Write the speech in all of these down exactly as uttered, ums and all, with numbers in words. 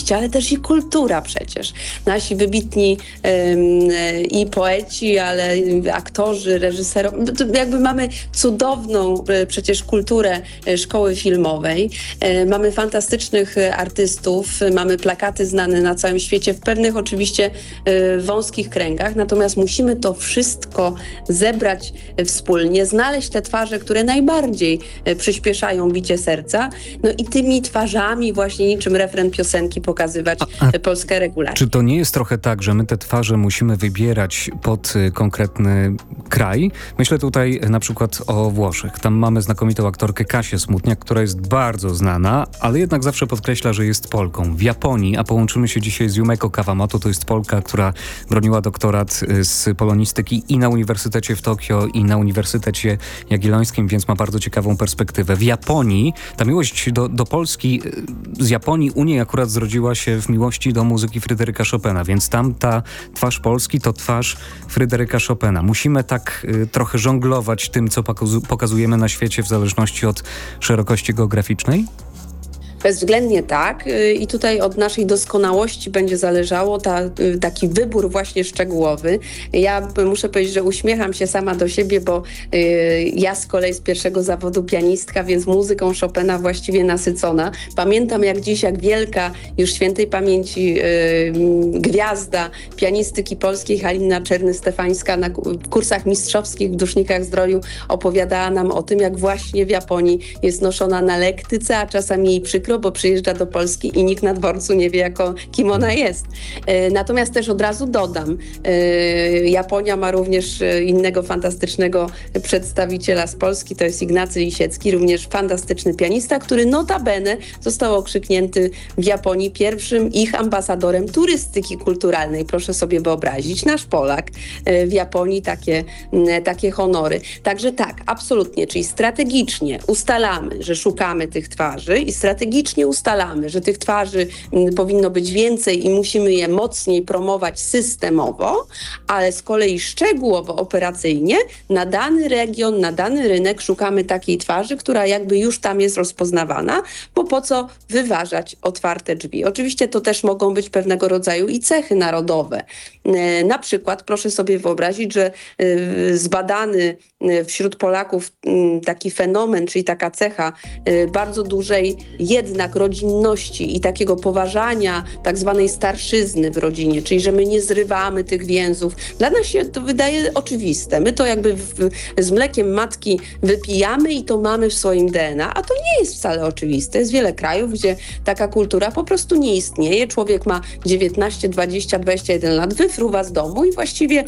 oczywiście, ale też i kultura przecież. Nasi wybitni ym, i poeci, ale aktorzy, reżyserowie, jakby mamy cudowną y, przecież kulturę y, szkoły filmowej, y, mamy fantastycznych artystów, y, mamy plakaty znane na całym świecie, w pewnych oczywiście y, wąskich kręgach, natomiast musimy to wszystko zebrać y, wspólnie, znaleźć te twarze, które najbardziej y, przyspieszają bicie serca, no i tymi twarzami właśnie niczym refren piosenki pokazywać a, a Polskę regularnie. Czy to nie jest trochę tak, że my te twarze musimy wybierać pod y, konkretny kraj? Myślę tutaj na przykład o Włoszech. Tam mamy znakomitą aktorkę Kasię Smutniak, która jest bardzo znana, ale jednak zawsze podkreśla, że jest Polką. W Japonii, a połączymy się dzisiaj z Yumeko Kawamoto, to jest Polka, która broniła doktorat z polonistyki i na Uniwersytecie w Tokio, i na Uniwersytecie Jagiellońskim, więc ma bardzo ciekawą perspektywę. W Japonii ta miłość do, do Polski, z Japonii u niej akurat zrodziła się w miłości do muzyki Fryderyka Chopina, więc tam ta twarz Polski to twarz Fryderyka Chopina. Musimy tak y, trochę żonglować tym, co pokazu- pokazujemy na świecie w zależności od szerokości geograficznej? Bezwzględnie tak i tutaj od naszej doskonałości będzie zależało ta, taki wybór właśnie szczegółowy. Ja muszę powiedzieć, że uśmiecham się sama do siebie, bo y, ja z kolei z pierwszego zawodu pianistka, więc muzyką Chopina właściwie nasycona. Pamiętam jak dziś, jak wielka już świętej pamięci y, gwiazda pianistyki polskiej Halina Czerny-Stefańska na kursach mistrzowskich w Dusznikach Zdroju opowiadała nam o tym, jak właśnie w Japonii jest noszona na lektyce, a czasami jej przykro, bo przyjeżdża do Polski i nikt na dworcu nie wie, jako, kim ona jest. E, natomiast też od razu dodam, e, Japonia ma również innego fantastycznego przedstawiciela z Polski, to jest Ignacy Lisiecki, również fantastyczny pianista, który notabene został okrzyknięty w Japonii pierwszym ich ambasadorem turystyki kulturalnej. Proszę sobie wyobrazić, nasz Polak e, w Japonii takie, m, takie honory. Także tak, absolutnie, czyli strategicznie ustalamy, że szukamy tych twarzy i strategicznie ustalamy, że tych twarzy m, powinno być więcej i musimy je mocniej promować systemowo, ale z kolei szczegółowo, operacyjnie na dany region, na dany rynek szukamy takiej twarzy, która jakby już tam jest rozpoznawana, bo po co wyważać otwarte drzwi. Oczywiście to też mogą być pewnego rodzaju i cechy narodowe. E, na przykład proszę sobie wyobrazić, że e, zbadany wśród Polaków taki fenomen, czyli taka cecha bardzo dużej jednak rodzinności i takiego poważania tak zwanej starszyzny w rodzinie, czyli że my nie zrywamy tych więzów. Dla nas się to wydaje oczywiste. My to jakby w, z mlekiem matki wypijamy i to mamy w swoim D N A, a to nie jest wcale oczywiste. Jest wiele krajów, gdzie taka kultura po prostu nie istnieje. Człowiek ma dziewiętnaście, dwadzieścia, dwadzieścia jeden lat, wyfruwa z domu i właściwie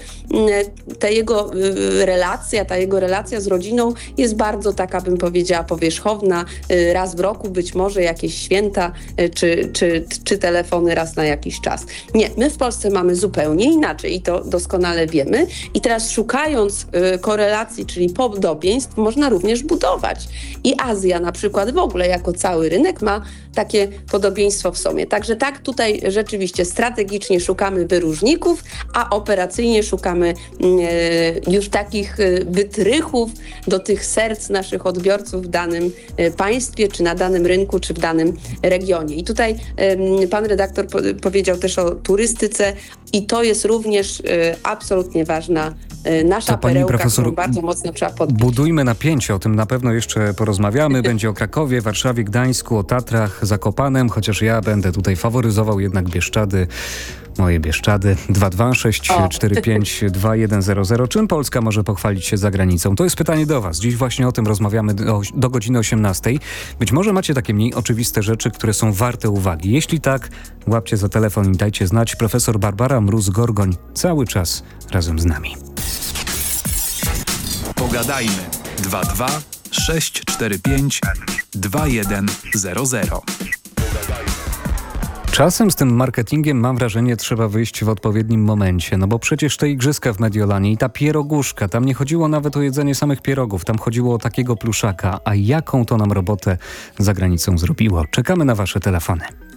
ta jego relacja, ta jego relacja z rodziną jest bardzo taka, bym powiedziała, powierzchowna. Raz w roku, być może jakieś święta, czy, czy, czy telefony raz na jakiś czas. Nie, my w Polsce mamy zupełnie inaczej i to doskonale wiemy. I teraz szukając korelacji, czyli podobieństw, można również budować. I Azja na przykład w ogóle jako cały rynek ma takie podobieństwo w sobie. Także tak, tutaj rzeczywiście strategicznie szukamy wyróżników, a operacyjnie szukamy e, już takich e, wytrychów do tych serc naszych odbiorców w danym e, państwie, czy na danym rynku, czy w danym regionie. I tutaj e, pan redaktor po, powiedział też o turystyce i to jest również e, absolutnie ważna e, nasza perełka, którą bardzo mocno trzeba podbić. Budujmy napięcie, o tym na pewno jeszcze porozmawiamy. Będzie o Krakowie, Warszawie, Gdańsku, o Tatrach, Zakopanem, chociaż ja będę tutaj faworyzował jednak Bieszczady. Moje Bieszczady. dwa dwa sześć cztery pięć dwa jeden zero zero. Czym Polska może pochwalić się za granicą? To jest pytanie do was. Dziś właśnie o tym rozmawiamy do, do godziny osiemnastej. Być może macie takie mniej oczywiste rzeczy, które są warte uwagi. Jeśli tak, łapcie za telefon i dajcie znać. Profesor Barbara Mróz-Gorgoń cały czas razem z nami. Pogadajmy. dwa dwa sześć cztery pięć dwa jeden zero zero. Czasem z tym marketingiem, mam wrażenie, trzeba wyjść w odpowiednim momencie, no bo przecież te igrzyska w Mediolanie i ta pieroguszka, tam nie chodziło nawet o jedzenie samych pierogów, tam chodziło o takiego pluszaka, a jaką to nam robotę za granicą zrobiło. Czekamy na wasze telefony.